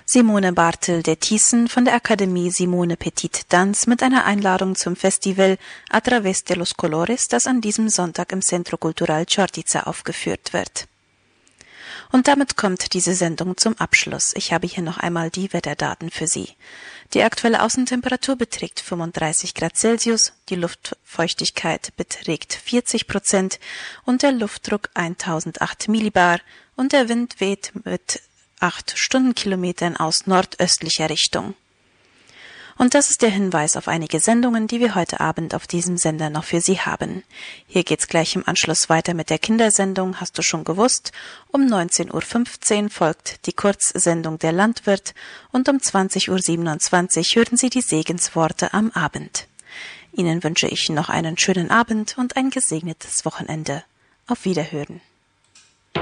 Simone Bartel de Thyssen von der Akademie Simone Petit Dance mit einer Einladung zum Festival A través de los colores, das an diesem Sonntag im Centro Cultural Chortiza aufgeführt wird. Und damit kommt diese Sendung zum Abschluss. Ich habe hier noch einmal die Wetterdaten für Sie. Die aktuelle Außentemperatur beträgt 35 Grad Celsius, die Luftfeuchtigkeit beträgt 40% und der Luftdruck 1008 Millibar und der Wind weht mit 8 Stundenkilometern aus nordöstlicher Richtung. Und das ist der Hinweis auf einige Sendungen, die wir heute Abend auf diesem Sender noch für Sie haben. Hier geht's gleich im Anschluss weiter mit der Kindersendung, hast du schon gewusst? Um 19:15 Uhr folgt die Kurzsendung Der Landwirt und um 20:27 Uhr hören Sie die Segensworte am Abend. Ihnen wünsche ich noch einen schönen Abend und ein gesegnetes Wochenende. Auf Wiederhören.